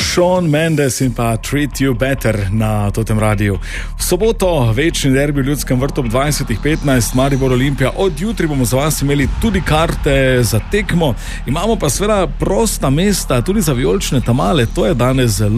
Shawn Mendes in pa Treat You Better na Totem radiju. V soboto večni derbi v Ljudskem vrtu ob 20:15, Maribor Olimpija. Od jutri bomo za vas imeli tudi karte za tekmo. Imamo pa seveda prosta mesta tudi za vijolične tamale. To je danes zelo